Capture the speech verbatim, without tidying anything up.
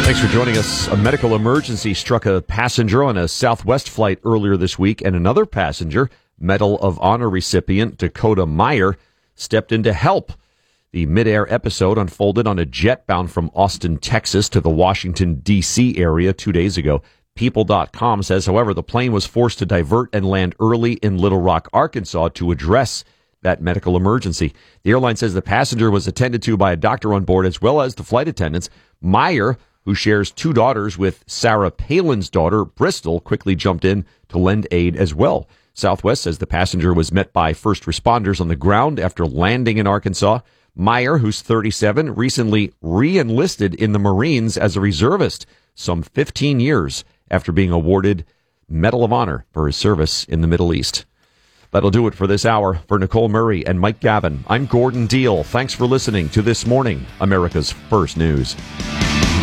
Thanks for joining us. A medical emergency struck a passenger on a Southwest flight earlier this week, and another passenger, Medal of Honor recipient Dakota Meyer, stepped in to help. The midair episode unfolded on a jet bound from Austin, Texas to the Washington, D C area two days ago. People dot com says, however, the plane was forced to divert and land early in Little Rock, Arkansas to address that medical emergency. The airline says the passenger was attended to by a doctor on board as well as the flight attendants. Meyer, who shares two daughters with Sarah Palin's daughter, Bristol, quickly jumped in to lend aid as well. Southwest says the passenger was met by first responders on the ground after landing in Arkansas. Meyer, who's thirty-seven, recently re-enlisted in the Marines as a reservist, some fifteen years after being awarded Medal of Honor for his service in the Middle East. That'll do it for this hour. For Nicole Murray and Mike Gavin, I'm Gordon Deal. Thanks for listening to This Morning, America's First News.